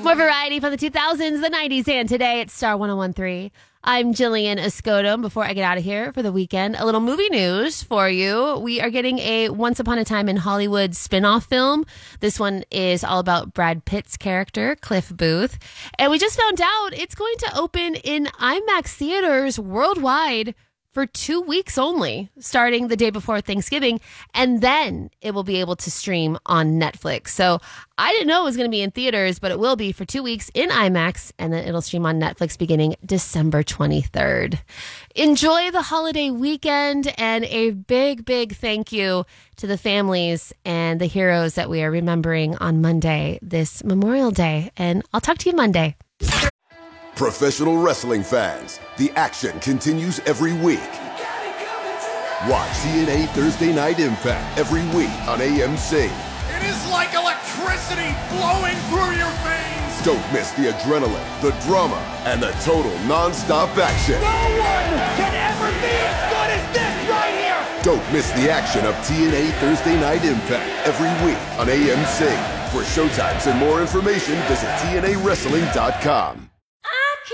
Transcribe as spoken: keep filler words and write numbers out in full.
More variety from the two thousands, the nineties, and today it's Star one oh one three. I'm Jillian Escoto. Before I get out of here for the weekend, a little movie news for you. We are getting a Once Upon a Time in Hollywood spin-off film. This one is all about Brad Pitt's character, Cliff Booth. And we just found out it's going to open in IMAX theaters worldwide for two weeks only, starting the day before Thanksgiving, and then it will be able to stream on Netflix. So I didn't know it was going to be in theaters, but it will be for two weeks in IMAX, and then it'll stream on Netflix beginning December twenty-third. Enjoy the holiday weekend, and a big, big thank you to the families and the heroes that we are remembering on Monday, this Memorial Day. And I'll talk to you Monday. Professional wrestling fans, the action continues every week. Watch T N A Thursday Night Impact every week on A M C. It is like electricity flowing through your veins. Don't miss the adrenaline, the drama, and the total non-stop action. No one can ever be as good as this right here. Don't miss the action of T N A Thursday Night Impact every week on A M C. For showtimes and more information, visit T N A wrestling dot com.